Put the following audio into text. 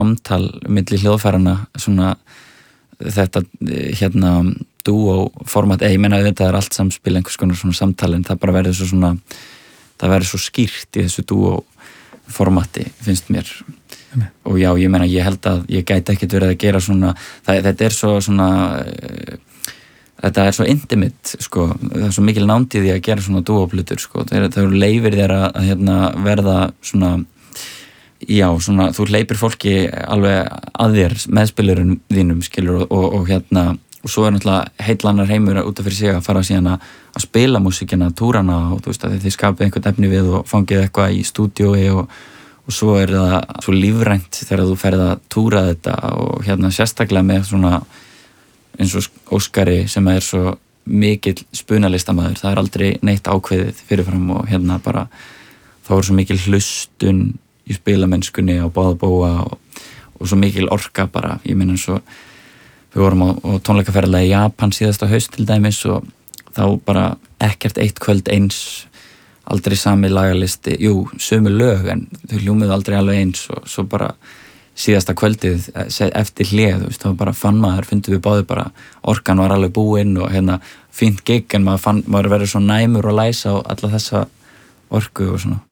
samtal milli hljóðfærana, svona þetta dúó format, ég meina þetta allt samspil einhvers konar svona samtal, en það bara verður svo svona, það verður svo skýrt í þessu dúó formati, finnst mér. Og já, ég meina, ég held að ég gæti ekkert verið að gera svona, þetta er svo svona, þetta er svo intimate, sko, það er svo mikil nándið í að gera svona dúóplutur, sko, það eru leifir þér að verða svona, já, svona, þú leipir fólki alveg að þér, meðspilurum þínum, skilur, og og svo er náttúrulega heillannar heimur út af fyrir sig að fara síðan að spila músíkina, túrana, og þú veist að þið skapið einhvern efni við og fangið eitthvað í stúdíói og svo er það svo lífrænt þegar þú ferð að túra þetta og sérstaklega með svona eins og Óskari sem er svo mikill spunalistamæður, það er aldrei neitt ákveðið fyrirfram og bara þá er svo mikil hlustun í spilamennskunni á báða bóa og svo mikil orka bara, ég meina eins og við vorum á tónleikaferðalagi í Japan síðasta haust til dæmis og þá bara ekkert eitt kvöld eins, aldrei sami lagalisti, jú, sömu lög en þau hljómuðu aldrei alveg eins og svo bara síðasta kvöldið eftir hlé, þú veist, þá bara fann maður, fundum við báðir bara, orkan var alveg búinn og fínt gig en maður verður svo næmur og læs á alla þessa orku og svona.